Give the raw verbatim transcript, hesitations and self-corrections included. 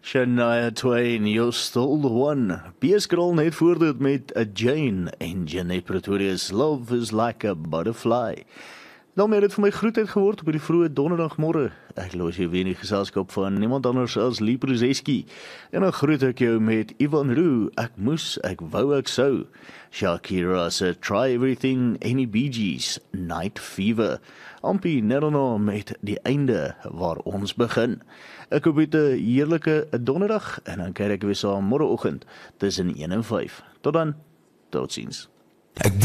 Shania Twain, you're still the one. P S Krol net voor dit met a Jane en Jenny Pretorius, Love is like a butterfly. Dan het dit vir my groetheid geword op die vroeë donderdagmorgen. Ek los jy weer in die geselskap van niemand anders as Lee Prozeski. En dan groet ek jou met Ivan Roo, ek moes, ek wou, ek sou. Shakira se Try Everything, Annie Bee Gees, Night Fever. Ampie Nerona met die einde waar ons begin. Ek hoop het 'n heerlike donderdag en dan kyk ek weer saam môreoggend tussen een en vyf. Tot dan, totsiens. Ek